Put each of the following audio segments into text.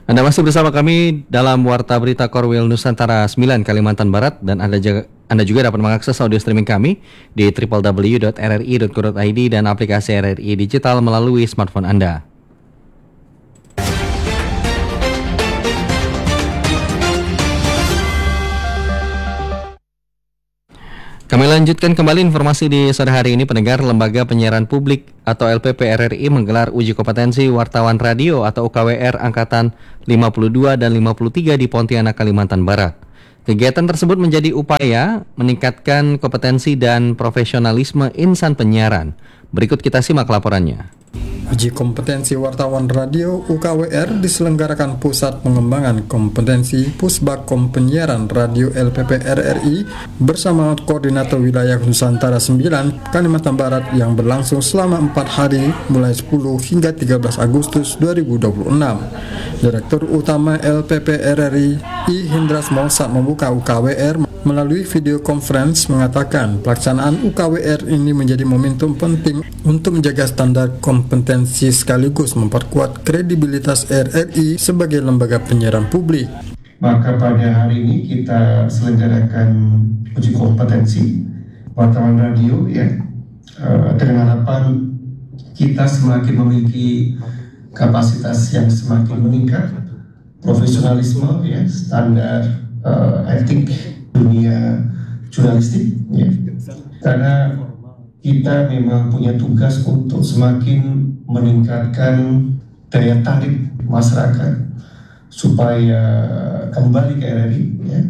Anda masih bersama kami dalam Warta Berita Korwil Nusantara 9 Kalimantan Barat dan Anda juga dapat mengakses audio streaming kami di www.rri.co.id dan aplikasi RRI Digital melalui smartphone Anda. Kami lanjutkan kembali informasi di sore hari ini. Pendengar, Lembaga Penyiaran Publik atau LPP RRI menggelar uji kompetensi wartawan radio atau UKWR angkatan 52 dan 53 di Pontianak, Kalimantan Barat. Kegiatan tersebut menjadi upaya meningkatkan kompetensi dan profesionalisme insan penyiaran. Berikut kita simak laporannya. Uji kompetensi wartawan radio UKWR diselenggarakan Pusat Pengembangan Kompetensi Pusbakom Penyiaran Radio LPP RRI bersama Koordinator Wilayah Nusantara 9 Kalimantan Barat yang berlangsung selama 4 hari mulai 10 hingga 13 Agustus 2026. Direktur Utama LPP RRI I Hindras saat membuka UKWR melalui video conference mengatakan pelaksanaan UKWR ini menjadi momentum penting untuk menjaga standar kompetensi sekaligus memperkuat kredibilitas RRI sebagai lembaga penyiaran publik. Maka pada hari ini kita selenggarakan uji kompetensi wartawan radio dengan harapan kita semakin memiliki kapasitas yang semakin meningkat, profesionalisme standar etik dunia jurnalistik karena kita memang punya tugas untuk semakin meningkatkan daya tarik masyarakat supaya kembali ke RRI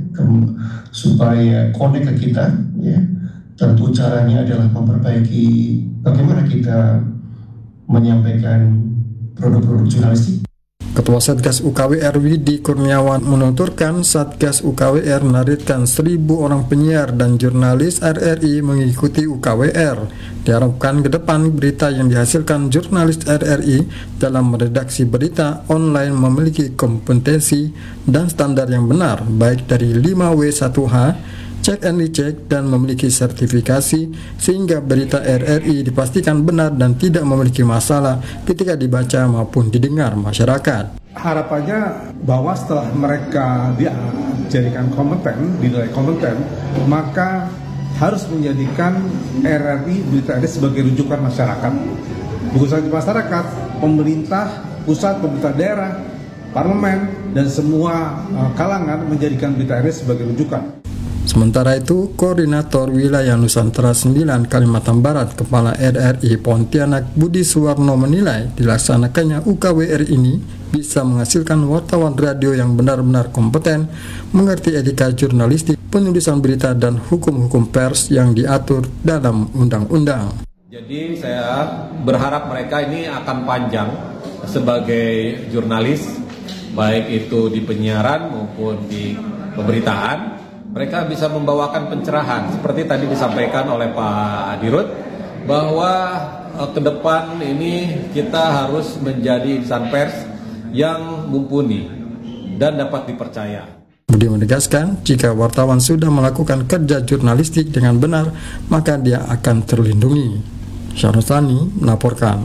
supaya connect ke kita tentu caranya adalah memperbaiki bagaimana kita menyampaikan produk-produk jurnalistik. Ketua Satgas UKWR Widi Kurniawan menuturkan Satgas UKWR menargetkan 1.000 orang penyiar dan jurnalis RRI mengikuti UKWR. Diharapkan ke depan berita yang dihasilkan jurnalis RRI dalam meredaksi berita online memiliki kompetensi dan standar yang benar, baik dari 5W1H, cek and recheck, dan memiliki sertifikasi sehingga berita RRI dipastikan benar dan tidak memiliki masalah ketika dibaca maupun didengar masyarakat. Harapannya bahwa setelah mereka dijadikan kompeten, dinilai kompeten, maka harus menjadikan RRI, berita RRI sebagai rujukan masyarakat. Bukan saja masyarakat, pemerintah, pusat, pemerintah daerah, parlemen, dan semua kalangan menjadikan berita RRI sebagai rujukan. Sementara itu, Koordinator Wilayah Nusantara 9 Kalimantan Barat Kepala RRI Pontianak Budi Suwarno menilai dilaksanakannya UKWR ini bisa menghasilkan wartawan radio yang benar-benar kompeten, mengerti etika jurnalistik, penulisan berita, dan hukum-hukum pers yang diatur dalam undang-undang. Jadi saya berharap mereka ini akan panjang sebagai jurnalis, baik itu di penyiaran maupun di pemberitaan. Mereka bisa membawakan pencerahan seperti tadi disampaikan oleh Pak Dirut bahwa ke depan ini kita harus menjadi insan pers yang mumpuni dan dapat dipercaya. Budi menegaskan jika wartawan sudah melakukan kerja jurnalistik dengan benar maka dia akan terlindungi. Syahrustani melaporkan.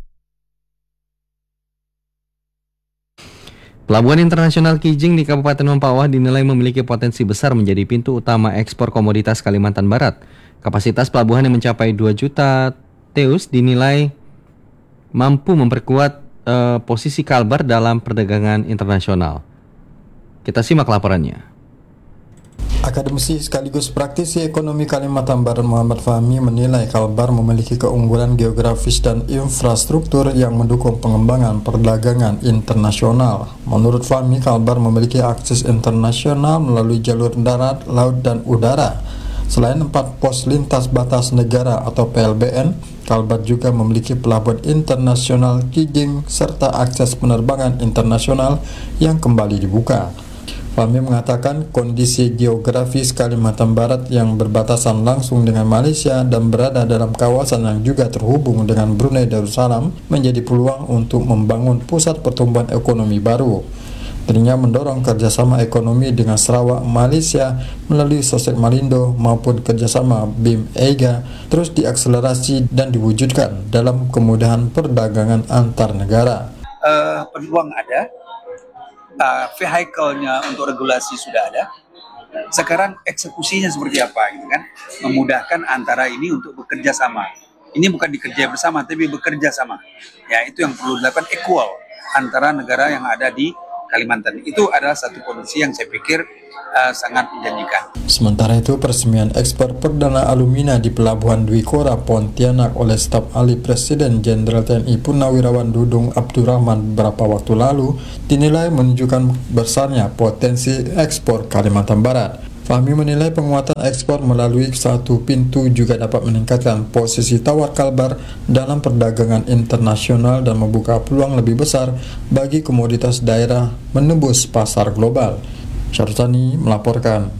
Pelabuhan Internasional Kijing di Kabupaten Mempawah dinilai memiliki potensi besar menjadi pintu utama ekspor komoditas Kalimantan Barat. Kapasitas pelabuhan yang mencapai 2 juta TEUs dinilai mampu memperkuat posisi Kalbar dalam perdagangan internasional. Kita simak laporannya. Akademisi sekaligus praktisi ekonomi Kalimantan Barat Muhammad Fahmi menilai Kalbar memiliki keunggulan geografis dan infrastruktur yang mendukung pengembangan perdagangan internasional. Menurut Fahmi, Kalbar memiliki akses internasional melalui jalur darat, laut, dan udara. Selain 4 pos lintas batas negara atau PLBN, Kalbar juga memiliki pelabuhan internasional Kijing serta akses penerbangan internasional yang kembali dibuka. Fahmi mengatakan kondisi geografis Kalimantan Barat yang berbatasan langsung dengan Malaysia dan berada dalam kawasan yang juga terhubung dengan Brunei Darussalam menjadi peluang untuk membangun pusat pertumbuhan ekonomi baru. Dirinya mendorong kerjasama ekonomi dengan Sarawak, Malaysia melalui Sosek Malindo maupun kerjasama BIM EIGA terus diakselerasi dan diwujudkan dalam kemudahan perdagangan antar negara. Peluang ada, vehicle-nya untuk regulasi sudah ada. Sekarang eksekusinya seperti apa gitu kan? Memudahkan antara ini untuk bekerja sama. Ini bukan dikerja bersama tapi bekerja sama. Ya, itu yang perlu dilakukan equal antara negara yang ada di Kalimantan. Itu adalah satu kondisi yang saya pikir sangat menjanjikan. Sementara itu, peresmian ekspor perdana alumina di Pelabuhan Dwi Kora, Pontianak oleh staf ahli Presiden Jenderal TNI Purnawirawan Dudung Abdurrahman beberapa waktu lalu dinilai menunjukkan besarnya potensi ekspor Kalimantan Barat. Fahmi menilai penguatan ekspor melalui satu pintu juga dapat meningkatkan posisi tawar Kalbar dalam perdagangan internasional dan membuka peluang lebih besar bagi komoditas daerah menembus pasar global. Syarutani melaporkan.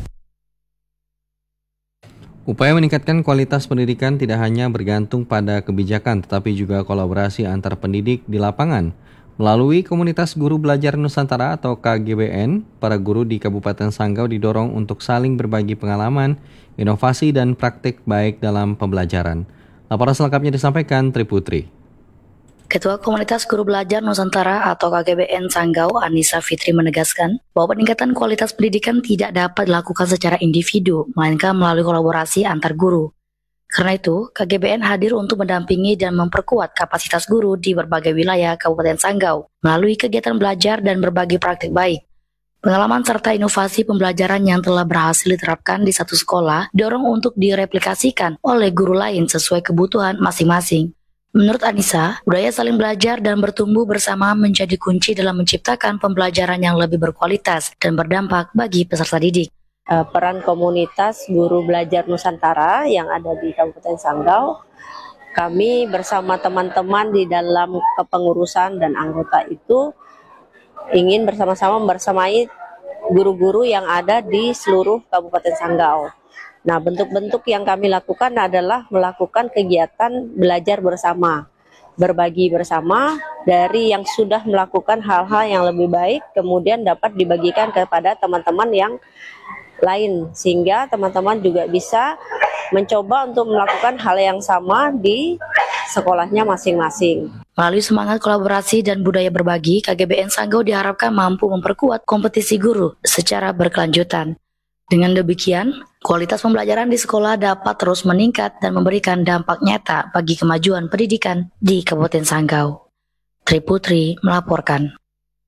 Upaya meningkatkan kualitas pendidikan tidak hanya bergantung pada kebijakan, tetapi juga kolaborasi antar pendidik di lapangan. Melalui Komunitas Guru Belajar Nusantara atau KGBN, para guru di Kabupaten Sanggau didorong untuk saling berbagi pengalaman, inovasi, dan praktik baik dalam pembelajaran. Laporan selengkapnya disampaikan Tri Putri. Ketua Komunitas Guru Belajar Nusantara atau KGBN Sanggau, Anissa Fitri menegaskan bahwa peningkatan kualitas pendidikan tidak dapat dilakukan secara individu, melainkan melalui kolaborasi antar guru. Karena itu, KGBN hadir untuk mendampingi dan memperkuat kapasitas guru di berbagai wilayah Kabupaten Sanggau melalui kegiatan belajar dan berbagi praktik baik. Pengalaman serta inovasi pembelajaran yang telah berhasil diterapkan di satu sekolah dorong untuk direplikasikan oleh guru lain sesuai kebutuhan masing-masing. Menurut Anissa, budaya saling belajar dan bertumbuh bersama menjadi kunci dalam menciptakan pembelajaran yang lebih berkualitas dan berdampak bagi peserta didik. Peran komunitas guru belajar Nusantara yang ada di Kabupaten Sanggau, kami bersama teman-teman di dalam kepengurusan dan anggota itu ingin bersama-sama membersamai guru-guru yang ada di seluruh Kabupaten Sanggau. Nah, bentuk-bentuk yang kami lakukan adalah melakukan kegiatan belajar bersama, berbagi bersama dari yang sudah melakukan hal-hal yang lebih baik, kemudian dapat dibagikan kepada teman-teman yang lain, sehingga teman-teman juga bisa mencoba untuk melakukan hal yang sama di sekolahnya masing-masing. Melalui semangat kolaborasi dan budaya berbagi, KGBN Sanggau diharapkan mampu memperkuat kompetisi guru secara berkelanjutan. Dengan demikian, kualitas pembelajaran di sekolah dapat terus meningkat dan memberikan dampak nyata bagi kemajuan pendidikan di Kabupaten Sanggau. Tri Putri melaporkan.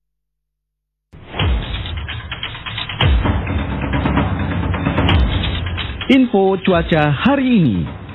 Info cuaca hari ini.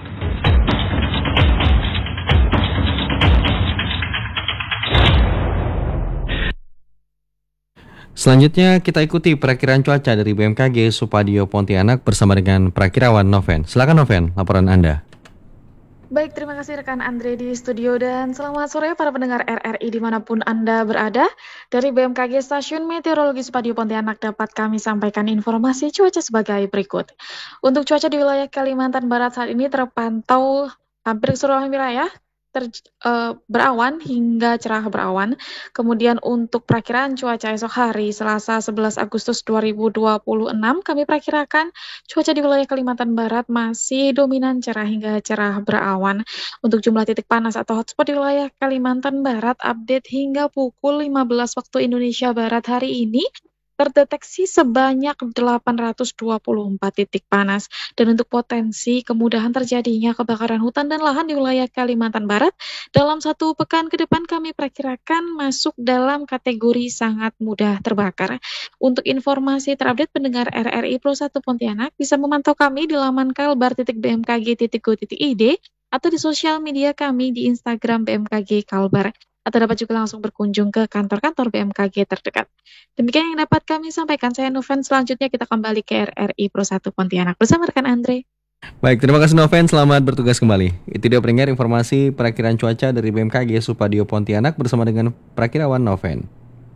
Selanjutnya kita ikuti perakiraan cuaca dari BMKG Supadio Pontianak bersama dengan perakirawan Noven. Silakan Noven, laporan Anda. Baik, terima kasih rekan Andre di studio dan selamat sore para pendengar RRI dimanapun Anda berada. Dari BMKG Stasiun Meteorologi Supadio Pontianak dapat kami sampaikan informasi cuaca sebagai berikut. Untuk cuaca di wilayah Kalimantan Barat saat ini terpantau hampir seluruh wilayah berawan hingga cerah berawan. Kemudian untuk perakiraan cuaca esok hari Selasa 11 Agustus 2026 kami perakirakan cuaca di wilayah Kalimantan Barat masih dominan cerah hingga cerah berawan. Untuk jumlah titik panas atau hotspot di wilayah Kalimantan Barat update hingga pukul 15 waktu Indonesia Barat hari ini terdeteksi sebanyak 824 titik panas. Dan untuk potensi kemudahan terjadinya kebakaran hutan dan lahan di wilayah Kalimantan Barat dalam satu pekan ke depan kami perkirakan masuk dalam kategori sangat mudah terbakar. Untuk informasi terupdate pendengar RRI Pro 1 Pontianak bisa memantau kami di laman kalbar.bmkg.go.id atau di sosial media kami di Instagram BMKG Kalbar. Atau dapat juga langsung berkunjung ke kantor-kantor BMKG terdekat. Demikian yang dapat kami sampaikan. Saya Noven, selanjutnya kita kembali ke RRI Pro 1 Pontianak bersama rekan Andre. Baik, terima kasih Noven, selamat bertugas kembali. Itu dia pendengar informasi perakiraan cuaca dari BMKG Supadio Pontianak bersama dengan perakirawan Noven.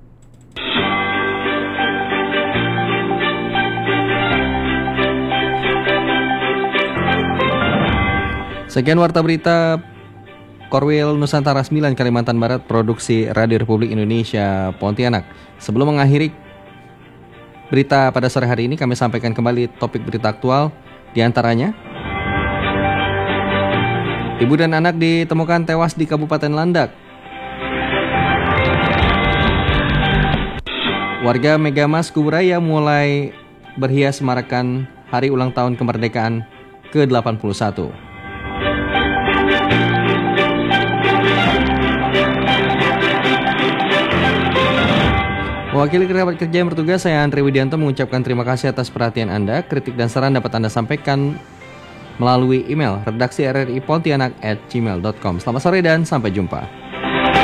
Sekian warta berita Korwil Nusantara 9 Kalimantan Barat, produksi Radio Republik Indonesia Pontianak. Sebelum mengakhiri berita pada sore hari ini, kami sampaikan kembali topik berita aktual. Di antaranya, ibu dan anak ditemukan tewas di Kabupaten Landak. Warga Megamas Kuburaya mulai berhias merayakan hari ulang tahun kemerdekaan ke-81. Wakil kerabat kerja yang bertugas, saya Andre Widianto mengucapkan terima kasih atas perhatian Anda. Kritik dan saran dapat Anda sampaikan melalui email redaksi RRI Pontianak@gmail.com. Selamat sore dan sampai jumpa.